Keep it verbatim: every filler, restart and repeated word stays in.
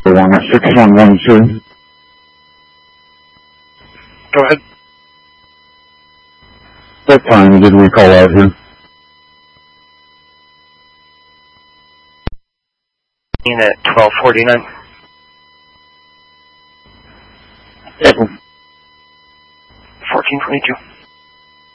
one at six one one two. Go ahead. What time did we call out here? In at twelve forty-nine. April. fourteen twenty-two.